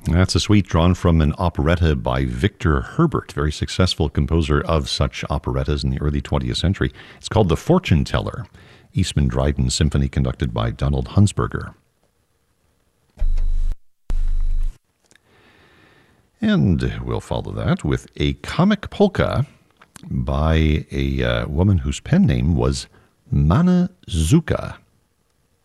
That's a suite drawn from an operetta by Victor Herbert, very successful composer of such operettas in the early 20th century. It's called The Fortune Teller, Eastman Dryden Symphony conducted by Donald Hunsberger. And we'll follow that with a comic polka by a woman whose pen name was Mana Zuka.